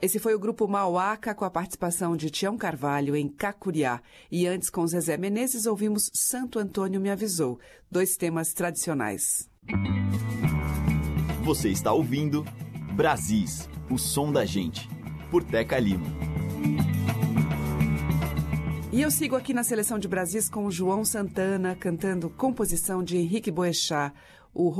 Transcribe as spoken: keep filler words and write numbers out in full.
Esse foi o grupo Mauaca com a participação de Tião Carvalho em Cacuriá. E antes, com Zezé Menezes, ouvimos Santo Antônio Me Avisou, dois temas tradicionais. Você está ouvindo Brasis, o som da gente, por Teca Lima. E eu sigo aqui na seleção de Brasis com o João Santana, cantando composição de Henrique Boechat, o